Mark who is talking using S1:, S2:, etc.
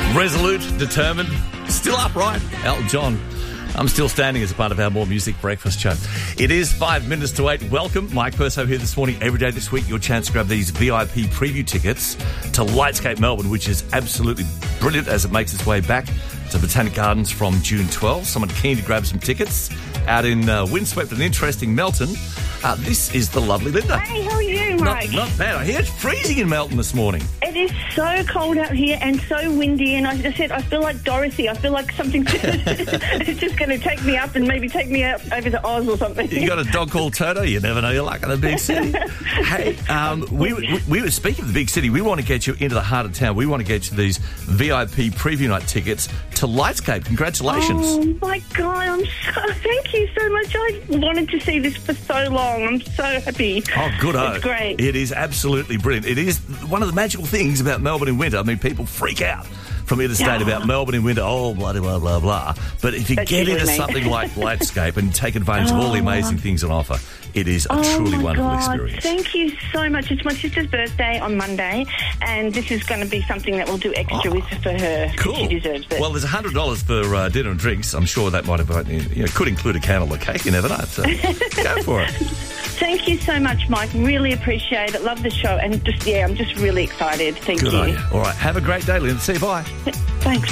S1: Resolute, determined, still upright. Elton John. I'm still standing as a part of our More Music Breakfast show. It is 5 minutes to 8. Welcome. Mike Perso here this morning. Every day this week, your chance to grab these VIP preview tickets to Lightscape Melbourne, which is absolutely brilliant as it makes its way back to Botanic Gardens from June 12. Someone keen to grab some tickets out in windswept and interesting Melton. This is the lovely Linda.
S2: Hey, how are you, Mike?
S1: Not bad. I hear it's freezing in Melton this morning.
S2: It is so cold out here and so windy, and I just said I feel like Dorothy. I feel like something's it's just going to take me up and maybe take me out over to Oz or something.
S1: You got a dog called Toto? You never know your luck in a big city. Hey, we were speaking of the big city. We want to get you into the heart of town. We want to get you these VIP preview night tickets to Lightscape. Congratulations.
S2: Oh, my God. Thank you so much. I wanted to see this for so long. I'm so happy.
S1: Oh, good.
S2: It's great.
S1: It is absolutely brilliant. It is one of the magical things about Melbourne in winter. I mean, people freak out from interstate about Melbourne in winter. Oh, blah, blah, blah, blah. But if you get into something like Lightscape and take advantage of all the amazing things on offer, it is a truly wonderful experience.
S2: Thank you so much. It's my sister's birthday on Monday, and this is going to be something that we'll do extra with for her.
S1: Cool.
S2: She deserves it.
S1: Well, there's $100 for dinner and drinks. I'm sure that might have, could include a candle or cake. You never know. So go for it.
S2: Thank you so much, Mike. Really appreciate it. Love the show, and I'm just really excited. Thank you.
S1: Good on you. All right. Have a great day, Lynn. See you. Bye.
S2: Thanks.